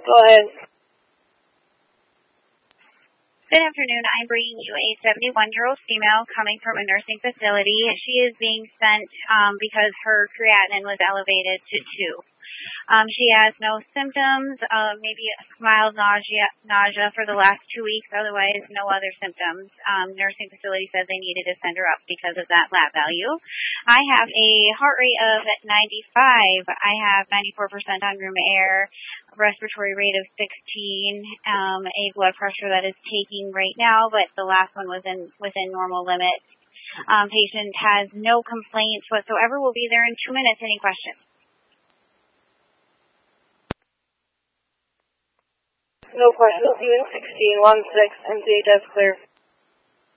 Go ahead. Good afternoon. I'm bringing you a 71-year-old female coming from a nursing facility. She is being sent because her creatinine was elevated to 2. She has no symptoms, maybe mild nausea for the last 2 weeks, otherwise no other symptoms. Nursing facility said they needed to send her up because of that lab value. I have a heart rate of 95. I have 94% on room air, respiratory rate of 16, a blood pressure that is taking right now, but the last one was within normal limits. Patient has no complaints whatsoever. We'll be there in 2 minutes. Any questions? No questions. Unit 16, 1-6, MCHS clear.